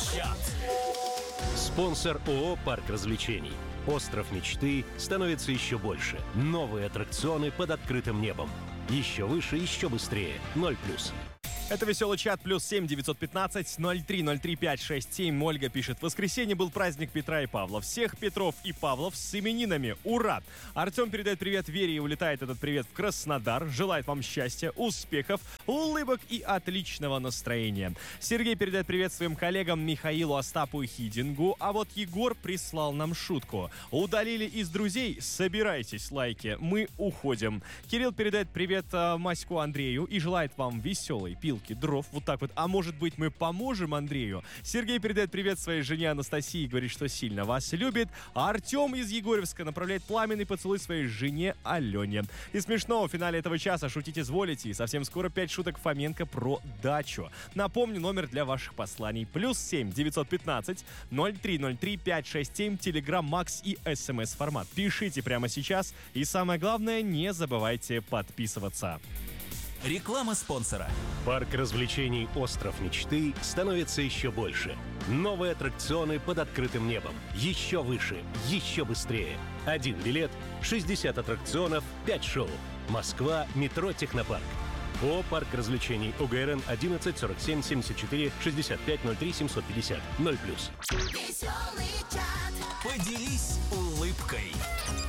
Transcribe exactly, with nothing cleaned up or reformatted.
чат. Спонсор ООО «Парк развлечений». Остров мечты становится еще больше. Новые аттракционы под открытым небом. Еще выше, еще быстрее. ноль плюс. Это «Веселый чат», плюс семь девятьсот пятнадцать ноль три ноль три пять шесть семь. Ольга пишет: в воскресенье был праздник Петра и Павла. Всех Петров и Павлов с именинами. Ура! Артем передает привет Вере и улетает этот привет в Краснодар. Желает вам счастья, успехов, улыбок и отличного настроения. Сергей передает привет своим коллегам Михаилу, Остапу и Хидингу. А вот Егор прислал нам шутку. Удалили из друзей? Собирайтесь, лайки. Мы уходим. Кирилл передает привет э, Маську Андрею и желает вам веселой пилки дров, вот так вот. А может быть, мы поможем Андрею? Сергей передает привет своей жене Анастасии и говорит, что сильно вас любит. А Артем из Егорьевска направляет пламенный поцелуй своей жене Алене. И смешно, в финале этого часа шутить изволите. И совсем скоро пять шуток Фоменко про дачу. Напомню, номер для ваших посланий. Плюс семь девятьсот пятнадцать ноль три ноль три пять шесть семь. Телеграм, Макс и СМС формат. Пишите прямо сейчас. И самое главное, не забывайте подписываться. Реклама спонсора. Парк развлечений «Остров мечты» становится еще больше. Новые аттракционы под открытым небом. Еще выше, еще быстрее. Один билет, шестьдесят аттракционов, пять шоу. Москва, метро «Технопарк». О парк развлечений УГРН одиннадцать сорок семь семьдесят четыре шестьдесят пять ноль три семьсот пятьдесят. ноль плюс. Веселый чат. Поделись улыбкой.